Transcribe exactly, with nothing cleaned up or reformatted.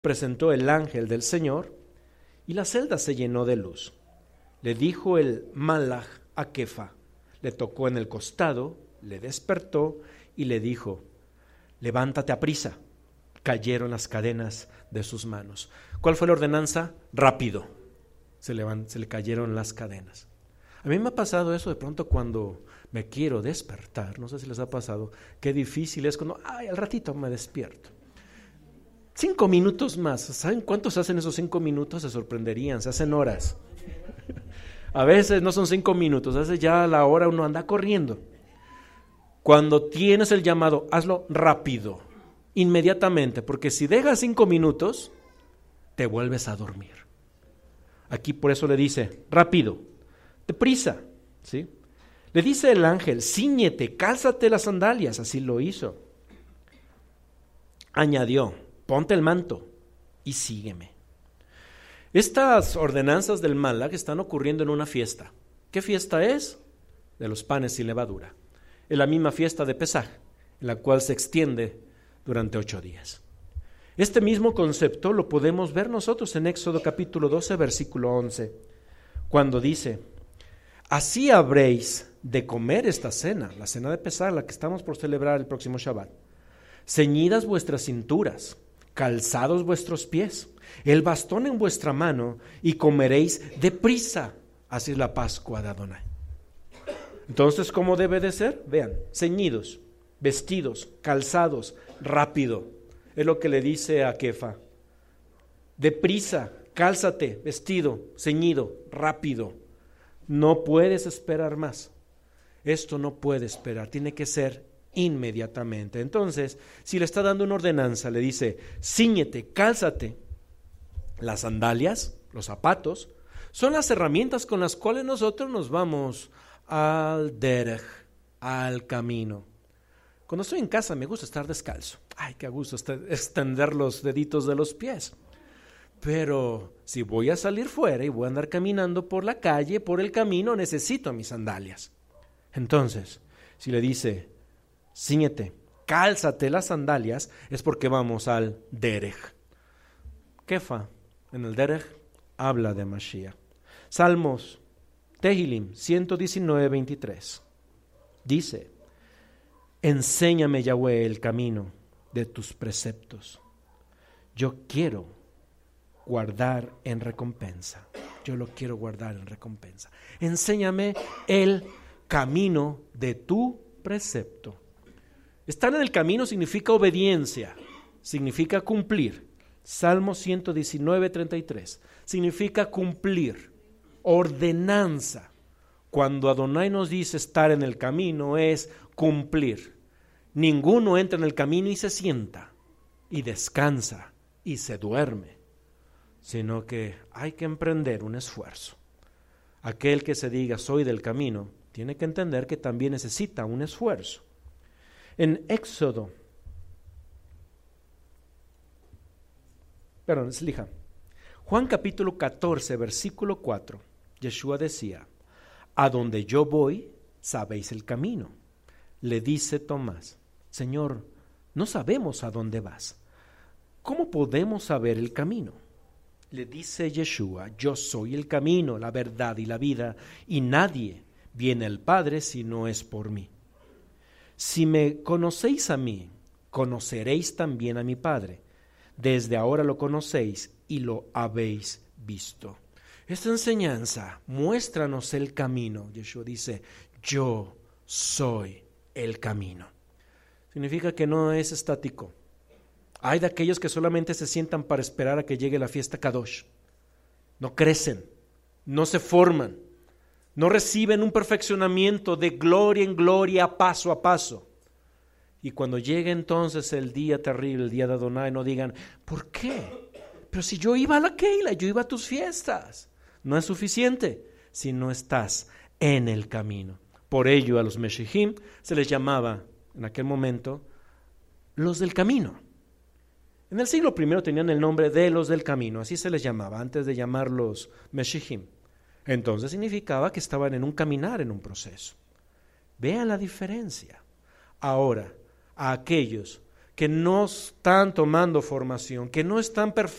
presentó el ángel del Señor y la celda se llenó de luz. Le dijo el Malaj a Kefa, le tocó en el costado, le despertó y le dijo: levántate aprisa. Cayeron las cadenas de sus manos. ¿Cuál fue la ordenanza? Rápido. Se, levant- se le cayeron las cadenas. A mí me ha pasado eso de pronto cuando me quiero despertar. No sé si les ha pasado. Qué difícil es cuando, ay, al ratito me despierto. Cinco minutos más. ¿Saben cuántos hacen esos cinco minutos? Se sorprenderían. Se hacen horas. A veces no son cinco minutos. A veces ya a la hora uno anda corriendo. Cuando tienes el llamado, hazlo rápido, inmediatamente, porque si dejas cinco minutos, te vuelves a dormir. Aquí por eso le dice, rápido, deprisa, ¿sí? Le dice el ángel, cíñete, cálzate las sandalias, así lo hizo. Añadió, ponte el manto y sígueme. Estas ordenanzas del Malaj están ocurriendo en una fiesta. ¿Qué fiesta es? De los panes sin levadura. Es la misma fiesta de Pesaj, en la cual se extiende durante ocho días. Este mismo concepto lo podemos ver nosotros en Éxodo capítulo doce, versículo once, cuando dice, así habréis de comer esta cena, la cena de Pesaj, la que estamos por celebrar el próximo Shabbat, ceñidas vuestras cinturas, calzados vuestros pies, el bastón en vuestra mano, y comeréis deprisa. Así es la Pascua de Adonai. Entonces, ¿cómo debe de ser? Vean, ceñidos, vestidos, calzados, rápido. Es lo que le dice a Kefa. Deprisa, cálzate, vestido, ceñido, rápido. No puedes esperar más. Esto no puede esperar, tiene que ser inmediatamente. Entonces, si le está dando una ordenanza, le dice, cíñete, cálzate. Las sandalias, los zapatos, son las herramientas con las cuales nosotros nos vamos al derech, al camino. Cuando estoy en casa me gusta estar descalzo. Ay, qué gusto extender los deditos de los pies. Pero si voy a salir fuera y voy a andar caminando por la calle, por el camino, necesito mis sandalias. Entonces, si le dice, cíñete, cálzate las sandalias, es porque vamos al derech. Kefa, en el derech, habla de Mashiach. Salmos, Tehilim ciento diecinueve, veintitrés. Dice, enséñame, Yahweh, el camino de tus preceptos. Yo quiero guardar en recompensa. Yo lo quiero guardar en recompensa. Enséñame el camino de tu precepto. Estar en el camino significa obediencia, significa cumplir. Salmo ciento diecinueve, treinta y tres. Significa cumplir. Ordenanza. Cuando Adonai nos dice estar en el camino es cumplir. Ninguno entra en el camino y se sienta y descansa y se duerme, sino que hay que emprender un esfuerzo. Aquel que se diga soy del camino tiene que entender que también necesita un esfuerzo. En Éxodo, perdón, slija, Juan capítulo catorce, versículo cuatro, Yeshua decía, a donde yo voy, sabéis el camino. Le dice Tomás, Señor, no sabemos a dónde vas. ¿Cómo podemos saber el camino? Le dice Yeshua, yo soy el camino, la verdad y la vida, y nadie viene al Padre si no es por mí. Si me conocéis a mí, conoceréis también a mi Padre. Desde ahora lo conocéis y lo habéis visto. Esta enseñanza, muéstranos el camino. Yeshua dice, yo soy el camino. Significa que no es estático. Hay de aquellos que solamente se sientan para esperar a que llegue la fiesta Kadosh. No crecen, no se forman, no reciben un perfeccionamiento de gloria en gloria, paso a paso. Y cuando llegue entonces el día terrible, el día de Adonai, no digan, ¿por qué? Pero si yo iba a la Keila, yo iba a tus fiestas. No es suficiente si no estás en el camino. Por ello a los Meshihim se les llamaba en aquel momento los del camino. En el siglo primero tenían el nombre de los del camino, así se les llamaba, antes de llamarlos Meshihim. Entonces significaba que estaban en un caminar, en un proceso. Vean la diferencia. Ahora, a aquellos que no están tomando formación, que no están perfectos,